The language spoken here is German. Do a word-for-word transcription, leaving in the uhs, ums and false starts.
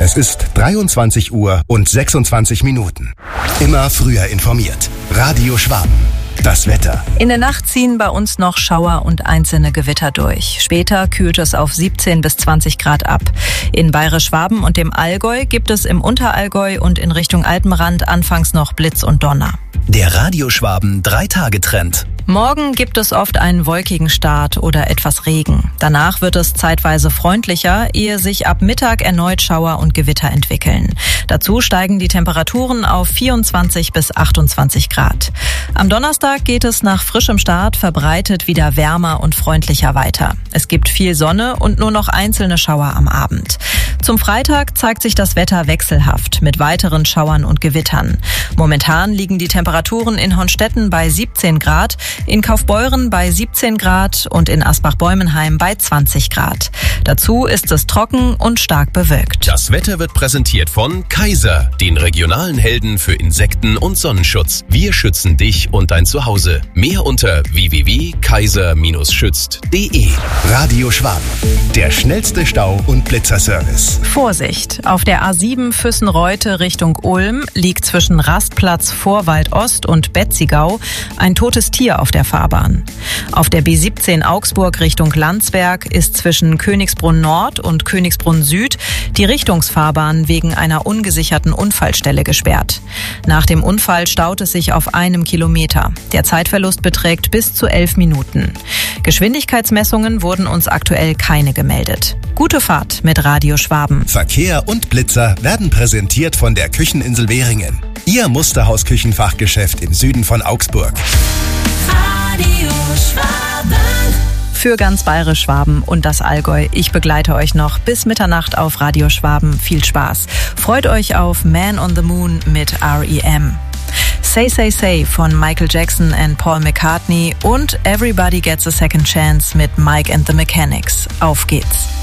Es ist dreiundzwanzig Uhr und sechsundzwanzig Minuten. Immer früher informiert. Radio Schwaben. Das Wetter. In der Nacht ziehen bei uns noch Schauer und einzelne Gewitter durch. Später kühlt es auf siebzehn bis zwanzig Grad ab. In Bayerisch-Schwaben und dem Allgäu gibt es im Unterallgäu und in Richtung Alpenrand anfangs noch Blitz und Donner. Der Radio Schwaben Drei-Tage-Trend. Morgen gibt es oft einen wolkigen Start oder etwas Regen. Danach wird es zeitweise freundlicher, ehe sich ab Mittag erneut Schauer und Gewitter entwickeln. Dazu steigen die Temperaturen auf vierundzwanzig bis achtundzwanzig Grad. Am Donnerstag geht es nach frischem Start verbreitet wieder wärmer und freundlicher weiter. Es gibt viel Sonne und nur noch einzelne Schauer am Abend. Zum Freitag zeigt sich das Wetter wechselhaft mit weiteren Schauern und Gewittern. Momentan liegen die Temperaturen in Honstetten bei siebzehn Grad, in Kaufbeuren bei siebzehn Grad und in Asbach-Bäumenheim bei zwanzig Grad. Dazu ist es trocken und stark bewölkt. Das Wetter wird präsentiert von Kaiser, den regionalen Helden für Insekten- und Sonnenschutz. Wir schützen dich und dein Zuhause. Mehr unter w w w punkt kaiser schützt punkt d e. Radio Schwaben. Der schnellste Stau- und Blitzerservice. Vorsicht! Auf der A sieben Füssen-Reute Richtung Ulm liegt zwischen Rastplatz Vorwald Ost und Betzigau ein totes Tier auf der Fahrbahn. Auf der B siebzehn Augsburg Richtung Landsberg ist zwischen Königsbrunn Nord und Königsbrunn Süd die Richtungsfahrbahn wegen einer ungesicherten Unfallstelle gesperrt. Nach dem Unfall staut es sich auf einem Kilometer. Der Zeitverlust beträgt bis zu elf Minuten. Geschwindigkeitsmessungen wurden uns aktuell keine gemeldet. Gute Fahrt mit Radio Schwaben. Verkehr und Blitzer werden präsentiert von der Kücheninsel Währingen. Ihr Musterhaus-Küchenfachgeschäft im Süden von Augsburg. Radio Schwaben. Für ganz Bayerisch-Schwaben und das Allgäu. Ich begleite euch noch bis Mitternacht auf Radio Schwaben. Viel Spaß. Freut euch auf Man on the Moon mit R E M. Say Say Say von Michael Jackson und Paul McCartney und Everybody Gets a Second Chance mit Mike and the Mechanics. Auf geht's.